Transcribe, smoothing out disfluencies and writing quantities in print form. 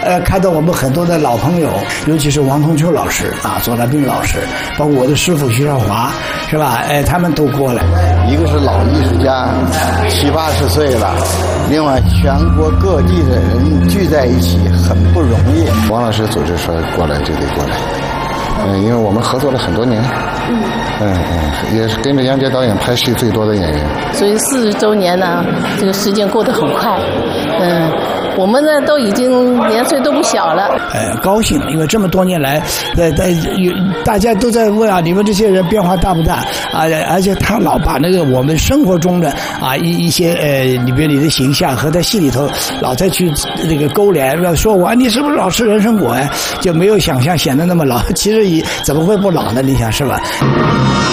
看到我们很多的老朋友，尤其是王同秋老师啊，左大兵老师，包括我的师傅徐少华，是吧？他们都过来。 一个是老艺术家，70、80岁了，另外全国各地的人聚在一起很不容易。 王老师组织说过来就得过来，因为我们合作了很多年，也是跟着杨洁导演拍戏最多的演员。 所以40周年呢，这个时间过得很快，我们呢都已经年岁都不小了。 高兴，因为这么多年来，大家都在问啊，你们这些人变化大不大啊？而且他老把那个我们生活中的啊一些你比如你的形象和在戏里头老在去那个勾连，说我你是不是老吃人参果呀？就没有想象显得那么老。其实怎么会不老呢？你想是吧？